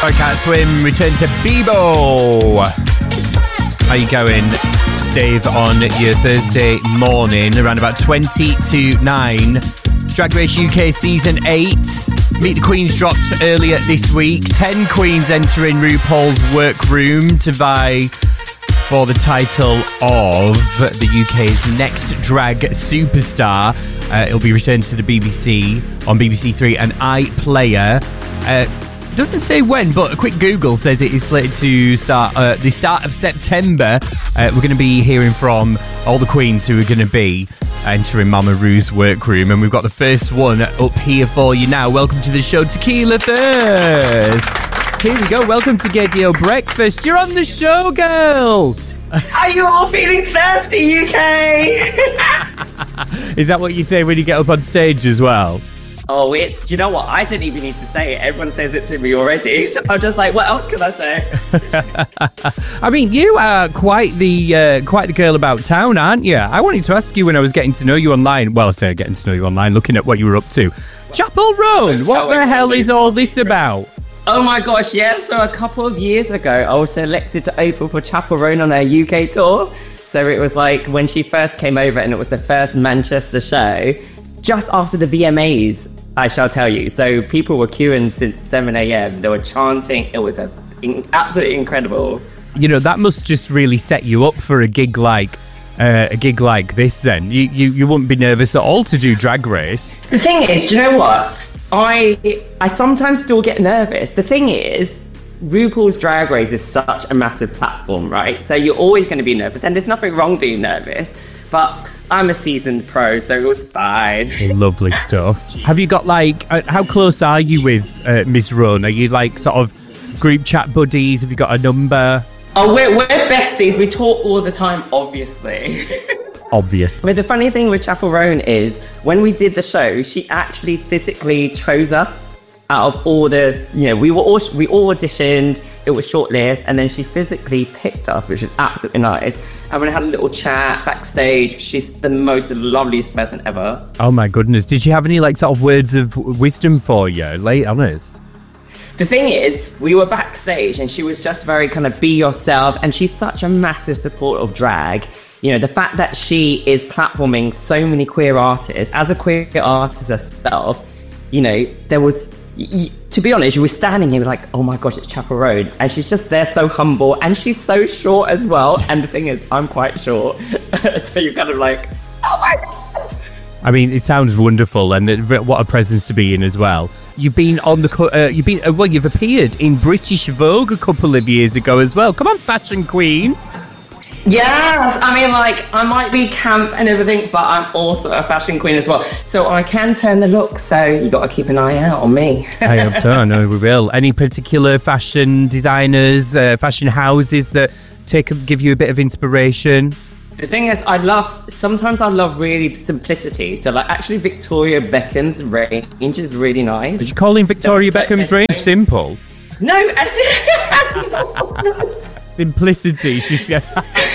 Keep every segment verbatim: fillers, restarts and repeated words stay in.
I Can't Swim, return to Bebo. How you going? It's Dave on your Thursday morning, around about twenty to nine. Drag Race U K Season eight. Meet the Queens dropped earlier this week. Ten queens entering RuPaul's workroom to vie for the title of the U K's next drag superstar. Uh, it'll be returned to the B B C on B B C Three and iPlayer. Uh, it doesn't say when, but a quick Google says it is slated to start uh, the start of September. Uh, we're going to be hearing from all the queens who are going to be entering Mama Ru's workroom, and we've got the first one up here for you now. Welcome to the show, Tequila Thirst. Here we go. Welcome to Gaydio Breakfast. You're on the show, girls. Are you all feeling thirsty, U K? Is that what you say when you get up on stage as well? Oh, it's, do you know what? I didn't even need to say it. Everyone says it to me already. So I'm just like, what else can I say? I mean, you are quite the uh, quite the girl about town, aren't you? I wanted to ask you when I was getting to know you online. Well, I say getting to know you online, looking at what you were up to. Chapel Roan, what the hell is all this about? Oh my gosh, yeah. So a couple of years ago, I was selected to open for Chapel Roan on her U K tour. So it was like when she first came over, and it was the first Manchester show. Just after the V M As, I shall tell you. So people were queuing since seven a.m. They were chanting. It was a, in, absolutely incredible. You know, that must just really set you up for a gig like uh, a gig like this then. You, you you wouldn't be nervous at all to do Drag Race. The thing is, do you know what? I I sometimes still get nervous. The thing is, RuPaul's Drag Race is such a massive platform, right? So you're always going to be nervous, and there's nothing wrong being nervous. But I'm a seasoned pro, so it was fine. Lovely stuff. Have you got like, uh, how close are you with uh, Miss Run? Are you like sort of group chat buddies? Have you got a number? Oh, we're, we're besties. We talk all the time, obviously. Obvious. But the funny thing with Chapel Roan is, when we did the show, she actually physically chose us out of all the, you know, we were all, we all auditioned, it was shortlist, and then she physically picked us, which is absolutely nice. And we had a little chat backstage. She's the most loveliest person ever. Oh my goodness. Did she have any like sort of words of wisdom for you? Late on us. The thing is, we were backstage and she was just very kind of be yourself, and she's such a massive supporter of drag. You know, the fact that she is platforming so many queer artists, as a queer artist herself, you know, there was, y- to be honest, you were standing here like, oh my gosh, it's Chapel Roan. And she's just there so humble, and she's so short as well. And the thing is, I'm quite short. So you're kind of like, oh my God. I mean, it sounds wonderful, and it, what a presence to be in as well. You've been on the, co- uh, you've been, uh, well, you've appeared in British Vogue a couple of years ago as well. Come on, fashion queen. Yes, I mean, like, I might be camp and everything, but I'm also a fashion queen as well. So I can turn the look, so you got to keep an eye out on me. I hope so, I know we will. Any particular fashion designers, uh, fashion houses that take give you a bit of inspiration? The thing is, I love, sometimes I love really simplicity. So, like, actually, Victoria Beckham's range is really nice. Are you calling Victoria so, Beckham's so, range simple? No, as no. Simplicity, she says.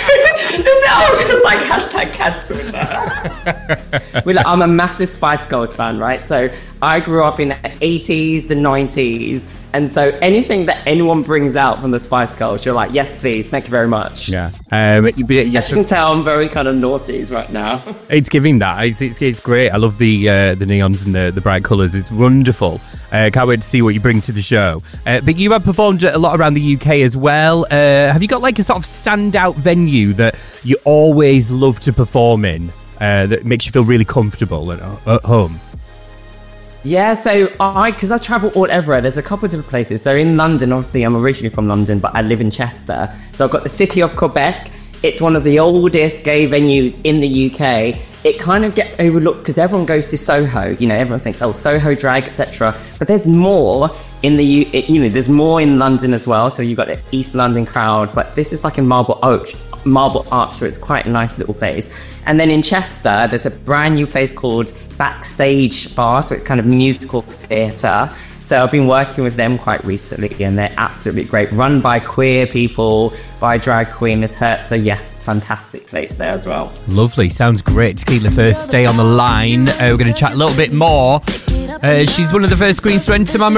I was just like, hashtag cancel that. Well, I'm a massive Spice Girls fan, right? So I grew up in the eighties, the nineties. And so anything that anyone brings out from the Spice Girls, you're like, yes, please. Thank you very much. Yeah. Um, As you can tell, I'm very kind of naughties right now. It's giving that. It's, it's, it's great. I love the uh, the neons and the, the bright colours. It's wonderful. Uh, can't wait to see what you bring to the show. Uh, but you have performed a lot around the U K as well. Uh, have you got like a sort of standout venue that you always love to perform in uh, that makes you feel really comfortable at, at home? Yeah, so I, because I travel all over, there's a couple of different places. So in London, obviously I'm originally from London, but I live in Chester. So I've got the City of Quebec. It's one of the oldest gay venues in the U K. It kind of gets overlooked because everyone goes to Soho. You know, everyone thinks, oh, Soho drag, et cetera. But there's more in the, you know, there's more in London as well. So you've got the East London crowd, but this is like in Marble Arch, Marble Arch, so it's quite a nice little place. And then in Chester, there's a brand new place called Backstage Bar, so it's kind of musical theatre. So I've been working with them quite recently, and they're absolutely great. Run by queer people, by drag queen Miss Hurt. So yeah, fantastic place there as well. Lovely, sounds great. Tequila Thirst, stay on the line. Uh, we're going to chat a little bit more. Uh, she's one of the first queens to enter Mama